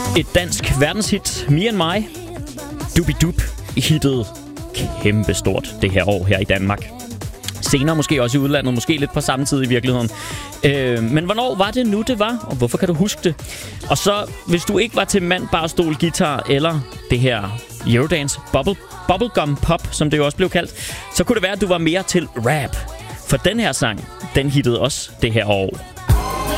Et dansk verdenshit, Me and My, Doobie-Doop, hittede kæmpestort det her år her i Danmark. Senere måske også i udlandet, måske lidt på samme tid i virkeligheden. Men hvornår var det nu, det var? Og hvorfor kan du huske det? Og så, hvis du ikke var til mand, barstol, guitar eller det her Eurodance bubblegum pop, som det jo også blev kaldt, så kunne det være, at du var mere til rap. For den her sang, den hittede også det her år.